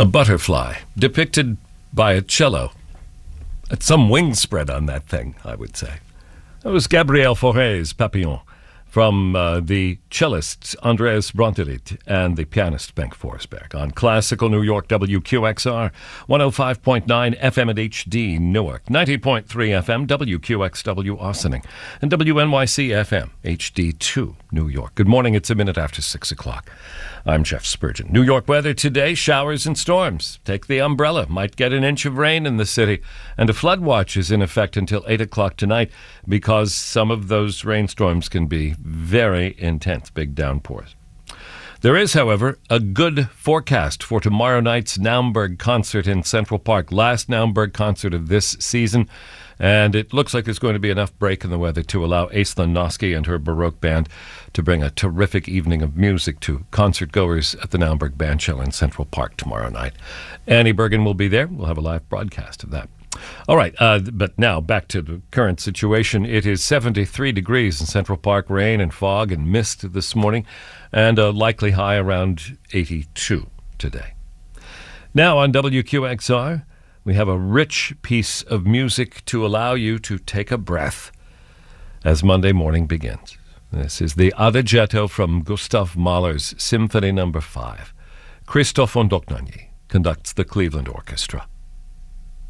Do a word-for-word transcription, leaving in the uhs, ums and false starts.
A butterfly depicted by a cello. It's some wing spread on that thing, I would say. That was Gabriel Fauré's Papillon from uh, the cellist Andreas Brontelit and the pianist Bengt Forsberg on Classical New York W Q X R, one oh five point nine F M at H D Newark, ninety point three F M W Q X W Ossining, and W N Y C F M H D two New York. Good morning, it's a minute after six o'clock. I'm Jeff Spurgeon. New York weather today, showers and storms. Take the umbrella. Might get an inch of rain in the city. And a flood watch is in effect until eight o'clock tonight because some of those rainstorms can be very intense, big downpours. There is, however, a good forecast for tomorrow night's Naumburg concert in Central Park. Last Naumburg concert of this season. And it looks like there's going to be enough break in the weather to allow Aislinn Noski and her Baroque band to bring a terrific evening of music to concert-goers at the Naumburg Bandshell in Central Park tomorrow night. Annie Bergen will be there. We'll have a live broadcast of that. All right, uh, but now back to the current situation. It is seventy-three degrees in Central Park, rain and fog and mist this morning, and a likely high around eighty-two today. Now on W Q X R, we have a rich piece of music to allow you to take a breath as Monday morning begins. This is the Adagietto from Gustav Mahler's Symphony Number Five. Christoph von Dohnanyi conducts the Cleveland Orchestra.